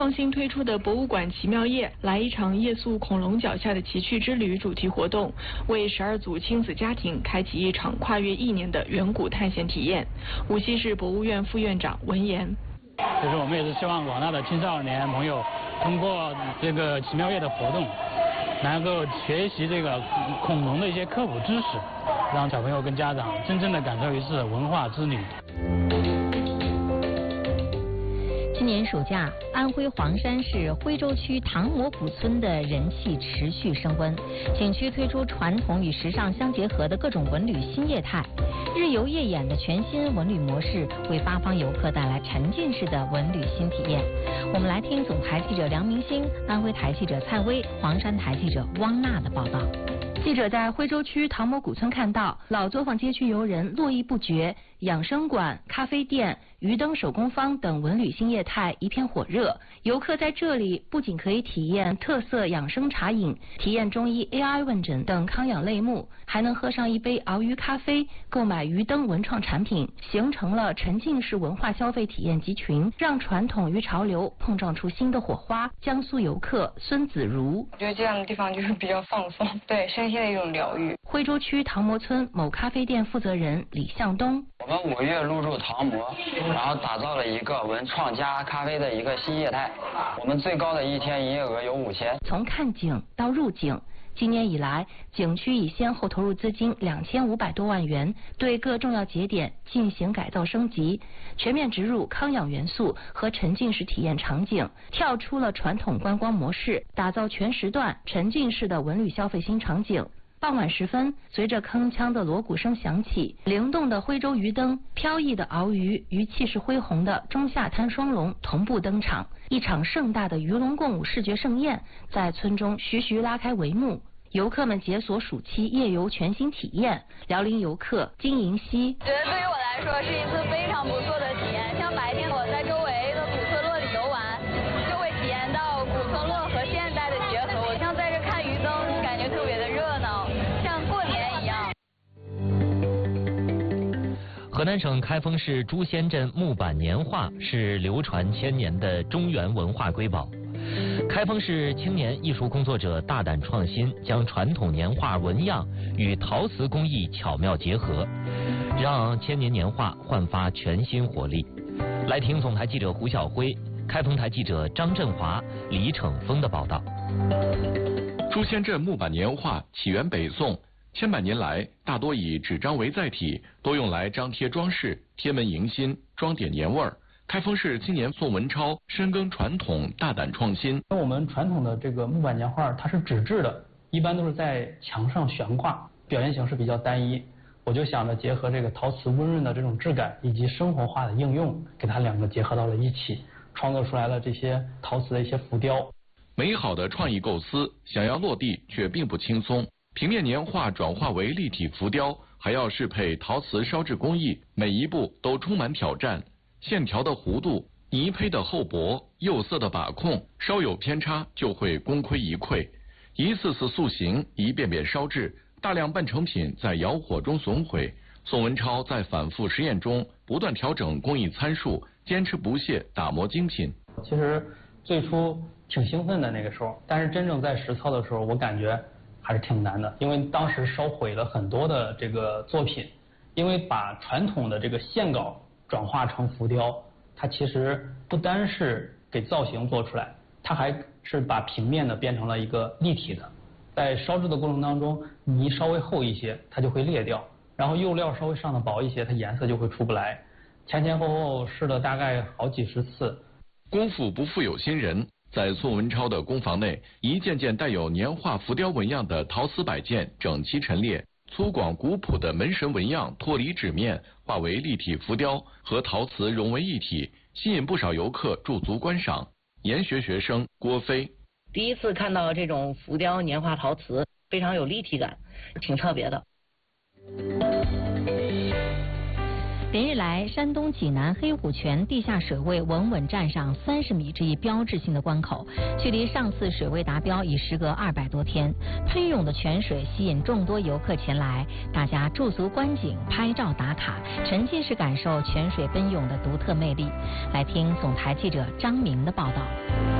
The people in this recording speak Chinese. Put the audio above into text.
创新推出的博物馆奇妙夜，来一场夜宿恐龙脚下的奇趣之旅主题活动，为12组亲子家庭开启一场跨越1年的远古探险体验。无锡市博物院副院长文言， 就是我们也是希望广大的青少年朋友通过这个奇妙夜的活动，能够学习这个恐龙的一些科普知识，让小朋友跟家长真正的感受一次文化之旅。 今年暑假，安徽黄山市徽州区唐磨堡村的人气持续升温，景区推出传统与时尚相结合的各种文旅新业态，日游夜演的全新文旅模式，为八方游客带来沉浸式的文旅新体验。我们来听总台记者梁明星、安徽台记者蔡薇、黄山台记者汪娜的报道。 记者在徽州区唐磨堡村看到，老作坊街区游人络绎不绝，养生馆、咖啡店、鱼灯手工坊等文旅新业态一片火热。游客在这里不仅可以体验特色养生茶饮、体验中医 AI 问诊等康养类目，还能喝上一杯熬鱼咖啡，购买鱼灯文创产品，形成了沉浸式文化消费体验集群，让传统与潮流碰撞出新的火花。江苏游客孙子如， 我觉得这样的地方就是比较放松，对身心的一种疗愈。 徽州区唐磨村某咖啡店负责人李向东， 我们5月入驻唐磨，然后打造了一个文创加咖啡的一个新业态。我们最高的一天营业额有5000。 从看景到入景，今年以来，景区已先后投入资金2500多万元，对各重要节点进行改造升级，全面植入康养元素和沉浸式体验场景，跳出了传统观光模式，打造全时段沉浸式的文旅消费新场景。傍晚时分，随着铿锵的锣鼓声响起，灵动的徽州鱼灯、飘逸的鳌鱼与气势恢宏的中下滩双龙同步登场，一场盛大的鱼龙共舞视觉盛宴在村中徐徐拉开帷幕。游客们解锁暑期夜游全新体验。辽宁游客金银溪， 觉得对于我来说是一次非常不错的体验。像白天我在周围的古村落里游玩，就会体验到古村落和现代的结合。我像在这看鱼灯，感觉特别的热闹，像过年一样。 河南省开封市朱仙镇木板年画是流传千年的中原文化瑰宝。开封市青年艺术工作者大胆创新，将传统年画纹样与陶瓷工艺巧妙结合，让千年年画焕发全新活力。来听总台记者胡晓辉、开封台记者张振华、李逞峰的报道。 朱仙镇木板年画起源北宋，千百年来大多以纸张为载体，多用来张贴装饰、贴门迎新、装点年味儿。开封市青年宋文超深耕传统，大胆创新。 我们传统的这个木板年画，它是纸质的，一般都是在墙上悬挂，表现形式比较单一。我就想着结合这个陶瓷温润的这种质感，以及生活化的应用，给它两个结合到了一起，创作出来了这些陶瓷的一些浮雕。 美好的创意构思，想要落地却并不轻松。平面年画转化为立体浮雕，还要适配陶瓷烧制工艺，每一步都充满挑战。线条的弧度、泥胚的厚薄、釉色的把控，稍有偏差就会功亏一篑。一次次塑形，一遍遍烧制，大量半成品在窑火中损毁。宋文超在反复实验中不断调整工艺参数，坚持不懈打磨精品。 其实最初挺兴奋的那个时候，但是真正在实操的时候，我感觉还是挺难的，因为当时烧毁了很多的这个作品，因为把传统的这个线稿转化成浮雕，它其实不单是给造型做出来，它还是把平面的变成了一个立体的。在烧制的过程当中，泥稍微厚一些，它就会裂掉，然后釉料稍微上的薄一些，它颜色就会出不来。前后试了大概好几十次。 功夫不负有心人，在宋文超的工坊内，一件件带有年画浮雕纹样的陶瓷摆件整齐陈列。粗犷古朴的门神纹样脱离纸面，化为立体浮雕，和陶瓷融为一体，吸引不少游客驻足观赏。研学学生郭飞， 第一次看到这种浮雕年画陶瓷，非常有立体感，挺特别的。 连日来，山东济南黑虎泉地下水位稳稳站上30米这一标志性的关口，距离上次水位达标已时隔200多天。喷涌的泉水吸引众多游客前来，大家驻足观景、拍照打卡，沉浸式感受泉水奔涌的独特魅力。来听总台记者张明的报道。